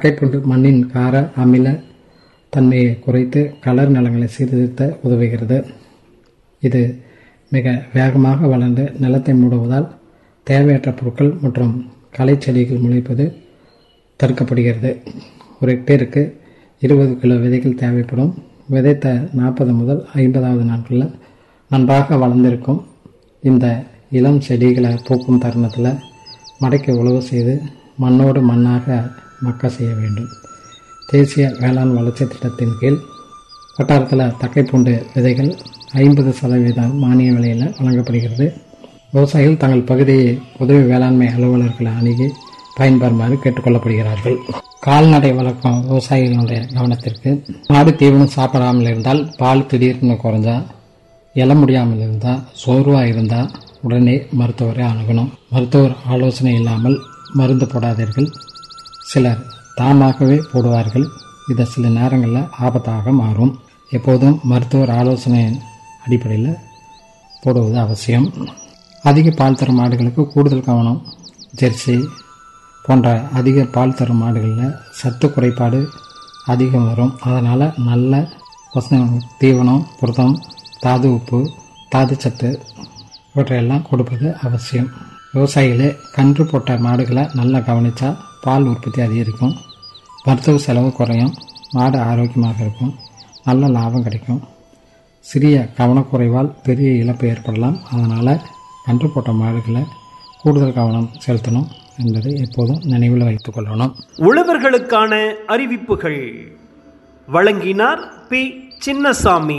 தக்கைப்பூண்டு மண்ணின் கார அமில தன்மையை குறைத்து கலர் நிலங்களை சீர்திருத்த உதவுகிறது. இது மிக வேகமாக வளர்ந்து நிலத்தை மூடுவதால் தேவையற்ற பொருட்கள் மற்றும் களை செடிகள் முளைப்பது தடுக்கப்படுகிறது. ஒரு ஹெக்டேருக்கு 20 கிலோ விதைகள் தேவைப்படும். விதைத்த 40 முதல் 50வது நாட்களில் நன்றாக வளர்ந்திருக்கும் இந்த இளம் செடிகளை பூக்கும் தருணத்தில் மடக்கி உழவு செய்து மண்ணோடு மண்ணாக மக்க செய்ய வேண்டும். தேசிய வேளாண் வளர்ச்சி திட்டத்தின் கீழ் வட்டாரத்தில் தக்கைப்பூண்டு விதைகள் 50% மானிய விலையில் வழங்கப்படுகிறது. விவசாயிகள் தங்கள் பகுதியை உதவி வேளாண்மை அலுவலர்களை அணுகி பயன்பெறுமாறு கேட்டுக்கொள்ளப்படுகிறார்கள். கால்நடை வளர்க்கும் விவசாயிகளுடைய கவனத்திற்கு, மாடு தீவனம் சாப்பிடாமல் இருந்தால், பால் திடீர்னு குறைஞ்சா, எழ முடியாமல் இருந்தால், சோர்வாக இருந்தால் உடனே மருத்துவரை அணுகணும். மருத்துவர் ஆலோசனை இல்லாமல் மருந்து போடாதீர்கள். சிலர் தாமாகவே போடுவார்கள். இது சில நேரங்களில் ஆபத்தாக மாறும். எப்போதும் மருத்துவர் ஆலோசனை அடிப்படையில் போடுவது அவசியம். அதிக பால் தரும் மாடுகளுக்கு கூடுதல் கவனம். ஜெர்சி போன்ற அதிக பால் தரும் மாடுகளில் சத்து குறைபாடு அதிகம் வரும். அதனால் நல்ல தீவனம், புரதம், தாது உப்பு, தாது சத்து இவற்றையெல்லாம் கொடுப்பது அவசியம். விவசாயிகளே, கன்று போட்ட மாடுகளை நல்லா கவனித்தா பால் உற்பத்தி அதிகரிக்கும், மருத்துவ செலவு குறையும், மாடு ஆரோக்கியமாக இருக்கும், நல்ல லாபம் கிடைக்கும். சிறிய கவனக்குறைவால் பெரிய இழப்பு ஏற்படலாம். அதனால் கன்று போட்ட மாடுகளை கூடுதல் கவனம் செலுத்தணும் என்பதை எப்போதும் நினைவில் வைத்துக் கொள்ளணும். உழவர்களுக்கான அறிவிப்புகள் வழங்கினார் பி. சின்னசாமி.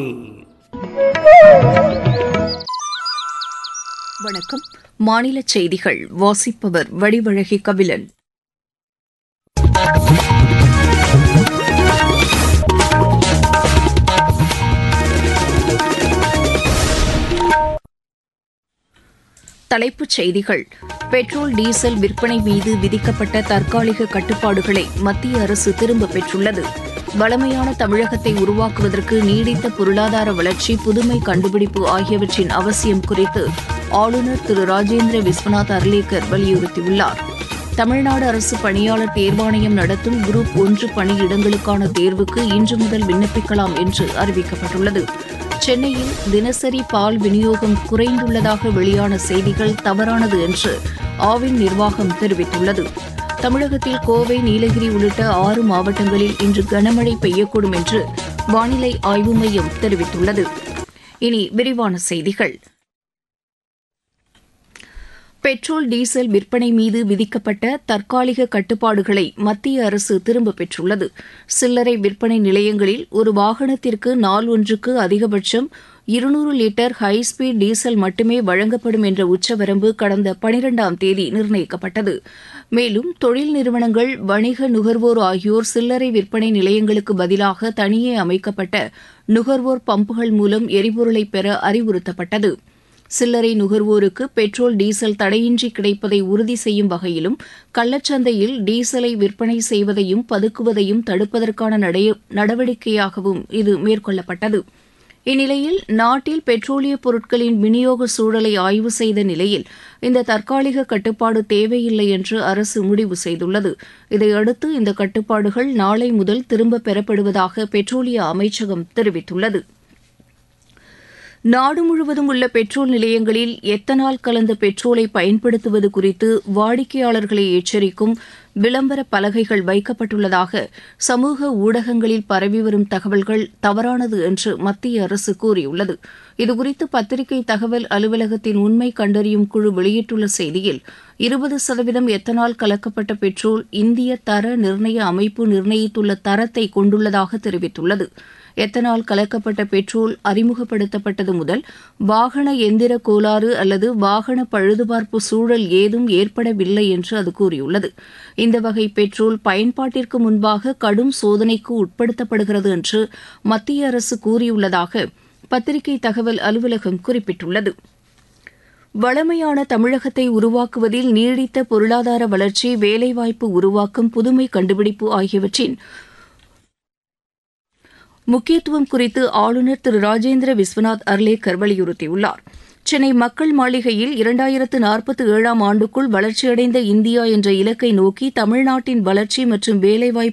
வணக்கம். மாநில செய்திகள் வாசிப்பவர் வடிவழகி கபிலன். தலைப்புச் செய்திகள். பெட்ரோல் டீசல் விற்பனை மீது விதிக்கப்பட்ட தற்காலிக கட்டுப்பாடுகளை மத்திய அரசு திரும்பப் பெற்றுள்ளது. வளமையான தமிழகத்தை உருவாக்குவதற்கு நீடித்த பொருளாதார வளர்ச்சி, புதுமை கண்டுபிடிப்பு ஆகியவற்றின் அவசியம் குறித்து ஆளுநர் திரு ராஜேந்திர விஸ்வநாத் அர்லேக்கர் வலியுறுத்தியுள்ளார். தமிழ்நாடு அரசு பணியாளர் தேர்வாணையம் நடத்தும் குரூப் 1 பணியிடங்களுக்கான தேர்வுக்கு இன்று முதல் விண்ணப்பிக்கலாம் என்று அறிவிக்கப்பட்டுள்ளது. சென்னையில் தினசரி பால் விநியோகம் குறைந்துள்ளதாக வெளியான செய்திகள் தவறானது என்று ஆவின் நிர்வாகம் தெரிவித்துள்ளது. தமிழகத்தில் கோவை, நீலகிரி உள்ளிட்ட 6 மாவட்டங்களில் இன்று கனமழை பெய்யக்கூடும் என்று வானிலை ஆய்வு மையம் தெரிவித்துள்ளது. இனி விரிவான செய்திகள். பெட்ரோல் டீசல் விற்பனை மீது விதிக்கப்பட்ட தற்காலிக கட்டுப்பாடுகளை மத்திய அரசு திரும்பப் பெற்றுள்ளது. சில்லறை விற்பனை நிலையங்களில் ஒரு வாகனத்திற்கு நாள் ஒன்றுக்கு அதிகபட்சம் 200 லிட்டர் ஹைஸ்பீட் டீசல் மட்டுமே வழங்கப்படும் என்ற உச்சவரம்பு கடந்த 12ஆம் தேதி நிர்ணயிக்கப்பட்டது. மேலும் தொழில் நிறுவனங்கள், வணிக நுகர்வோர் ஆகியோர் சில்லறை விற்பனை நிலையங்களுக்கு பதிலாக தனியே அமைக்கப்பட்ட நுகர்வோர் பம்புகள் மூலம் எரிபொருளை பெற அறிவுறுத்தப்பட்டது. சில்லறை நுகர்வோருக்கு பெட்ரோல் டீசல் தடையின்றி கிடைப்பதை உறுதி செய்யும் வகையிலும் கள்ளச்சந்தையில் டீசலை விற்பனை செய்வதையும் பதுக்குவதையும் தடுப்பதற்கான நடவடிக்கையாகவும் இது மேற்கொள்ளப்பட்டது. இந்நிலையில் நாட்டில் பெட்ரோலிய பொருட்களின் விநியோக சூழலை ஆய்வு செய்த நிலையில் இந்த தற்காலிக கட்டுப்பாடு தேவையில்லை என்று அரசு முடிவு செய்துள்ளது. இதையடுத்து இந்த கட்டுப்பாடுகள் நாளை முதல் திரும்பப் பெறப்படுவதாக பெட்ரோலிய அமைச்சகம் தெரிவித்துள்ளது. நாடு முழுவதும் உள்ள பெட்ரோல் நிலையங்களில் எத்தனால் கலந்த பெட்ரோலை பயன்படுத்துவது குறித்து வாடிக்கையாளர்களை எச்சரிக்கும் விளம்பர பலகைகள் வைக்கப்பட்டுள்ளதாக சமூக ஊடகங்களில் பரவி வரும் தகவல்கள் தவறானது என்று மத்திய அரசு கூறியுள்ளது. இதுகுறித்து பத்திரிகை தகவல் அலுவலகத்தின் உண்மை கண்டறியும் குழு வெளியிட்டுள்ள செய்தியில் 20% எத்தனால் கலக்கப்பட்ட பெட்ரோல் இந்திய தர நிர்ணய அமைப்பு நிர்ணயித்துள்ள தரத்தை கொண்டுள்ளதாக தெரிவித்துள்ளது. எத்தனால் கலக்கப்பட்ட பெட்ரோல் அறிமுகப்படுத்தப்பட்டது முதல் வாகன எந்திர கோளாறு அல்லது வாகன பழுதுபார்ப்பு சூழல் ஏதும் ஏற்படவில்லை என்று அது கூறியுள்ளது. இந்த வகை பெட்ரோல் பயன்பாட்டிற்கு முன்பாக கடும் சோதனைக்கு உட்படுத்தப்படுகிறது என்று மத்திய அரசு கூறியுள்ளதாக பத்திரிகை தகவல் அலுவலகம் குறிப்பிட்டுள்ளது. வளமையான தமிழகத்தை உருவாக்குவதில் நீடித்த பொருளாதார வளர்ச்சி, வேலைவாய்ப்பு உருவாக்கம், புதுமை கண்டுபிடிப்பு ஆகியவற்றின் முக்கியத்துவம் குறித்து ஆளுநர் திரு ராஜேந்திர விஸ்வநாத் அர்லேக்கர் வலியுறுத்தியுள்ளார். சென்னை மக்கள் மாளிகையில் 2047ஆம் ஆண்டுக்குள் வளர்ச்சியடைந்த இந்தியா என்ற இலக்கை நோக்கி தமிழ்நாட்டின் வளர்ச்சி மற்றும் வேலைவாய்ப்பு